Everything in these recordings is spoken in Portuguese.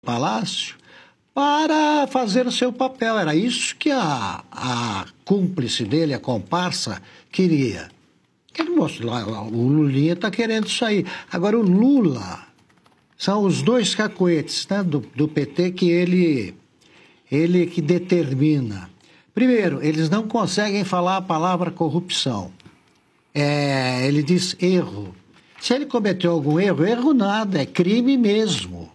Palácio para fazer o seu papel. Era isso que a cúmplice dele, a comparsa, queria. O Lulinha está querendo sair. Agora, o Lula são os dois cacuetes, né, do PT que ele que determina. Primeiro, eles não conseguem falar a palavra corrupção. Ele diz erro. Se ele cometeu algum erro, erro nada, é crime mesmo.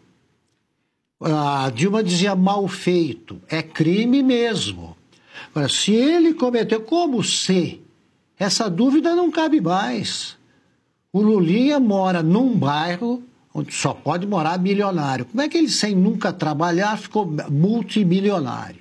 A Dilma dizia mal feito, é crime mesmo. Agora, se ele cometeu, como se? Essa dúvida não cabe mais. O Lulinha mora num bairro onde só pode morar milionário. Como é que ele, sem nunca trabalhar, ficou multimilionário?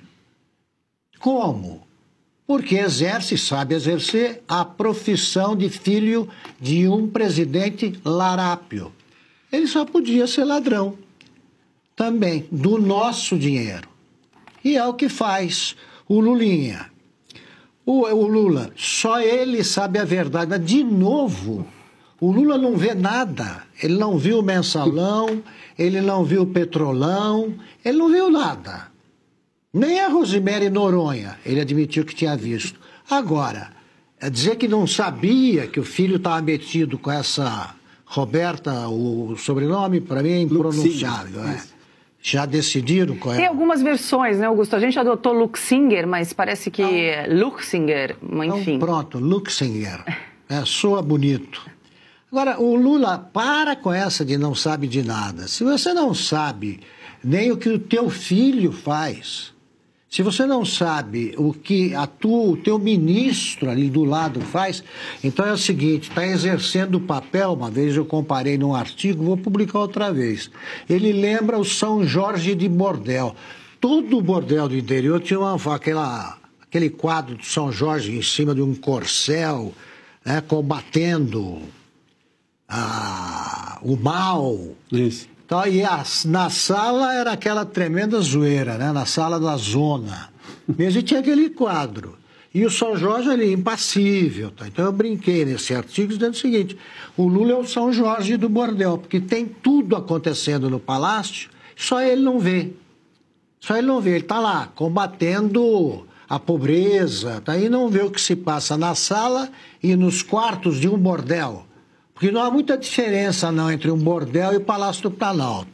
Como? Porque sabe exercer a profissão de filho de um presidente larápio. Ele só podia ser ladrão. Também, do nosso dinheiro. E é o que faz o Lulinha. O Lula, só ele sabe a verdade. Mas, de novo, o Lula não vê nada. Ele não viu o Mensalão, ele não viu o Petrolão, ele não viu nada. Nem a Rosemary Noronha, ele admitiu que tinha visto. Agora, dizer que não sabia que o filho estava metido com essa Roberta, o sobrenome, para mim é impronunciável. Já decidiram qual é? Tem algumas versões, né, Augusto? A gente adotou Luxinger, mas parece que Luxinger, enfim. Então, pronto, Luxinger. Soa bonito. Agora, o Lula, para com essa de não sabe de nada. Se você não sabe nem o que o teu filho faz, se você não sabe o que o teu ministro ali do lado faz, então é o seguinte, está exercendo o papel, uma vez eu comparei num artigo, vou publicar outra vez. Ele lembra o São Jorge de Bordel. Todo bordel do interior tinha aquele quadro de São Jorge em cima de um corcel, né, combatendo o mal. Isso. Então, na sala era aquela tremenda zoeira, né? Na sala da zona. Mesmo tinha aquele quadro. E o São Jorge ali, impassível. Tá? Então eu brinquei nesse artigo dizendo o seguinte, o Lula é o São Jorge do bordel, porque tem tudo acontecendo no palácio, só ele não vê. Só ele não vê. Ele está lá, combatendo a pobreza, tá? E não vê o que se passa na sala e nos quartos de um bordel. Porque não há muita diferença, não, entre um bordel e o Palácio do Planalto.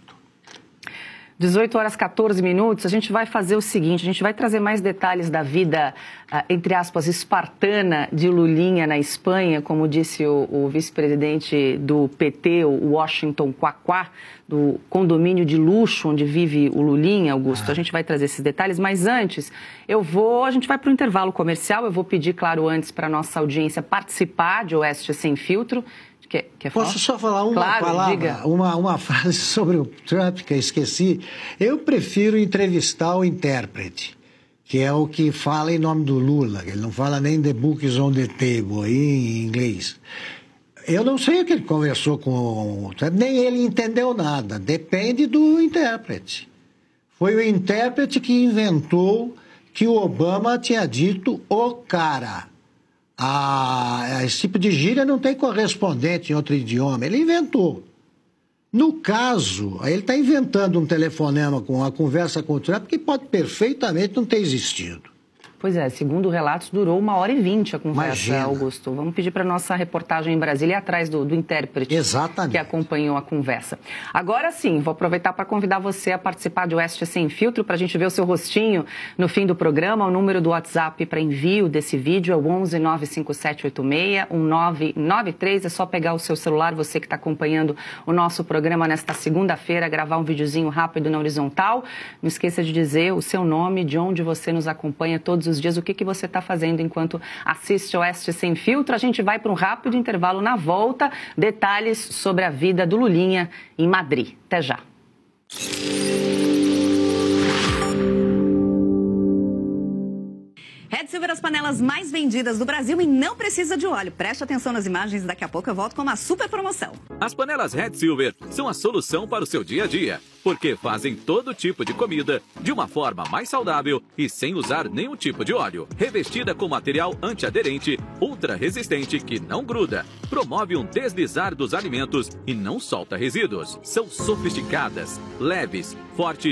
18h14, a gente vai fazer o seguinte, a gente vai trazer mais detalhes da vida, entre aspas, espartana de Lulinha na Espanha, como disse o vice-presidente do PT, o Washington Quaquá, do condomínio de luxo onde vive o Lulinha, Augusto. A gente vai trazer esses detalhes, mas antes, a gente vai para o intervalo comercial, eu vou pedir, claro, antes para a nossa audiência participar de Oeste Sem Filtro. Quer falar? Posso só falar uma palavra, uma frase sobre o Trump que eu esqueci? Eu prefiro entrevistar o intérprete, que é o que fala em nome do Lula. Ele não fala nem the books on the table aí em inglês. Eu não sei o que ele conversou com o Trump, nem ele entendeu nada. Depende do intérprete. Foi o intérprete que inventou que o Obama tinha dito o cara. Esse tipo de gíria não tem correspondente em outro idioma. Ele inventou. No caso, ele está inventando um telefonema com a conversa com o Trump que pode perfeitamente não ter existido. Pois é, segundo relatos, durou 1h20 a conversa, Imagina. Augusto. Vamos pedir para a nossa reportagem em Brasília, atrás do intérprete. Exatamente. Que acompanhou a conversa. Agora sim, vou aproveitar para convidar você a participar de Oeste Sem Filtro, para a gente ver o seu rostinho no fim do programa. O número do WhatsApp para envio desse vídeo é o 11 95786 1993. É só pegar o seu celular, você que está acompanhando o nosso programa nesta segunda-feira, gravar um videozinho rápido na horizontal. Não esqueça de dizer o seu nome, de onde você nos acompanha todos os dias, o que você está fazendo enquanto assiste Oeste Sem Filtro. A gente vai para um rápido intervalo. Na volta, detalhes sobre a vida do Lulinha em Madrid. Até já. Head to as panelas mais vendidas do Brasil e não precisa de óleo. Preste atenção nas imagens, daqui a pouco eu volto com uma super promoção. As panelas Red Silver são a solução para o seu dia a dia, porque fazem todo tipo de comida de uma forma mais saudável e sem usar nenhum tipo de óleo. Revestida com material antiaderente, ultra resistente que não gruda, promove um deslizar dos alimentos e não solta resíduos. São sofisticadas, leves, fortes